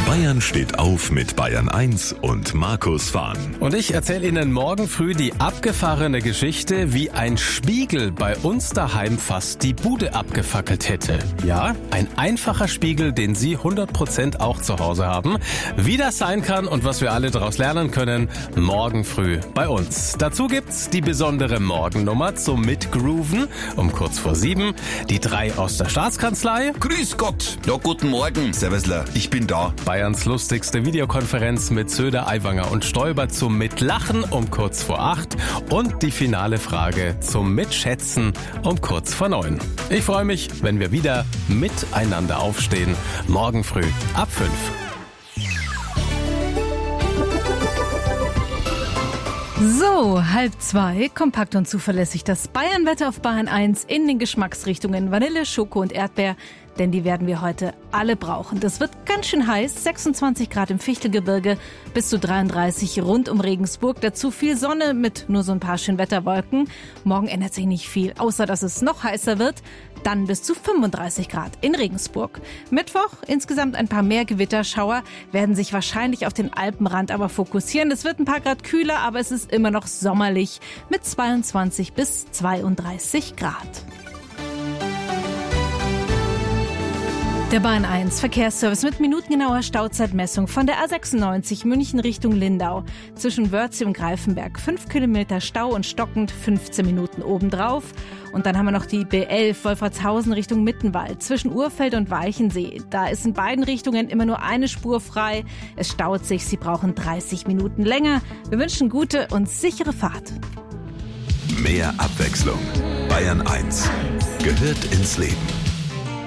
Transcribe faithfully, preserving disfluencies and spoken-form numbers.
Bayern steht auf mit Bayern eins und Markus Fahn. Und ich erzähle Ihnen morgen früh die abgefahrene Geschichte, wie ein Spiegel bei uns daheim fast die Bude abgefackelt hätte. Ja, ein einfacher Spiegel, den Sie hundert Prozent auch zu Hause haben. Wie das sein kann und was wir alle daraus lernen können, morgen früh bei uns. Dazu gibt's die besondere Morgennummer zum Mitgrooven um kurz vor sieben. Die drei aus der Staatskanzlei. Grüß Gott. Ja, guten Morgen. Servusler, ich bin da. Bayerns lustigste Videokonferenz mit Söder, Aiwanger und Stoiber zum Mitlachen um kurz vor acht und die finale Frage zum Mitschätzen um kurz vor neun. Ich freue mich, wenn wir wieder miteinander aufstehen. Morgen früh ab fünf. So, halb zwei, kompakt und zuverlässig das Bayernwetter auf Bayern eins in den Geschmacksrichtungen Vanille, Schoko und Erdbeer, denn die werden wir heute alle brauchen. Das wird ganz schön heiß, sechsundzwanzig Grad im Fichtelgebirge, bis zu dreiunddreißig rund um Regensburg. Dazu viel Sonne mit nur so ein paar schönen Wetterwolken. Morgen ändert sich nicht viel, außer dass es noch heißer wird. Dann bis zu fünfunddreißig Grad in Regensburg. Mittwoch insgesamt ein paar mehr Gewitterschauer, werden sich wahrscheinlich auf den Alpenrand aber fokussieren. Es wird ein paar Grad kühler, aber es ist immer noch sommerlich mit zweiundzwanzig bis zweiunddreißig Grad. Der Bayern eins Verkehrsservice mit minutengenauer Stauzeitmessung von der A sechsundneunzig München Richtung Lindau. Zwischen Wörthsee und Greifenberg fünf Kilometer Stau und stockend fünfzehn Minuten obendrauf. Und dann haben wir noch die B elf Wolfratshausen Richtung Mittenwald zwischen Urfeld und Weichensee. Da ist in beiden Richtungen immer nur eine Spur frei. Es staut sich, Sie brauchen dreißig Minuten länger. Wir wünschen gute und sichere Fahrt. Mehr Abwechslung. Bayern eins gehört ins Leben.